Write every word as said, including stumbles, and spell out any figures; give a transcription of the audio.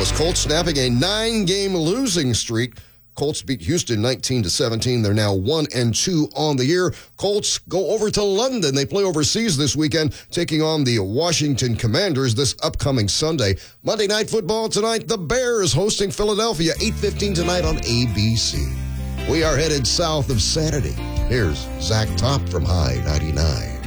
Indianapolis Colts snapping a nine-game losing streak. Colts beat Houston nineteen to seventeen. They're now one and two on the year. Colts go over to London. They play overseas this weekend, taking on the Washington Commanders this upcoming Sunday. Monday Night Football tonight, the Bears hosting Philadelphia, eight fifteen tonight on A B C. We are headed south of Sanity. Here's Zach Top from High ninety-nine.